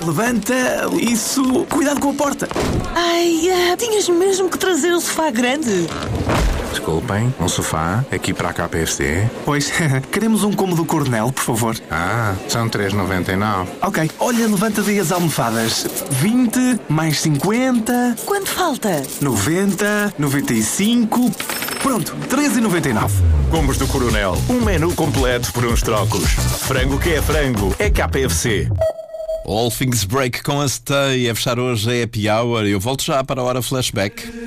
Levanta, isso. Cuidado com a porta. Ai, tinhas mesmo que trazer o sofá grande. Desculpem, um sofá aqui para a KFC? Pois, queremos um como do Coronel, por favor. São 3,99. Ok, olha, levanta daí as almofadas. 20, mais 50... Quanto falta? 90, 95... Pronto, 13,99. Combos do Coronel. Um menu completo por uns trocos. Frango que é frango, é KFC. All Things Break com a Stay. A fechar hoje a Happy Hour. Eu volto já para a hora flashback.